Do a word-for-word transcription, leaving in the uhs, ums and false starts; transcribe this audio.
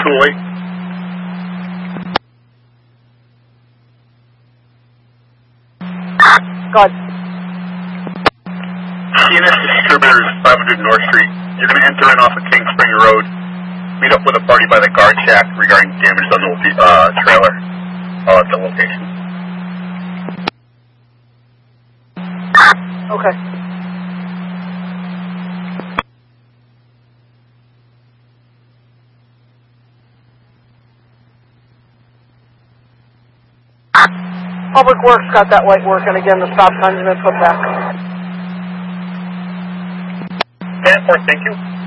Cooley. Go ahead. C N S Distributors, five hundred North Street. You're going to enter in off of King Spring Road. Meet up with a party by the guard shack regarding damage on the uh, trailer. I'll at the location. Okay. Public Works got that light working again. The stop sign's been put back. ten four, thank you.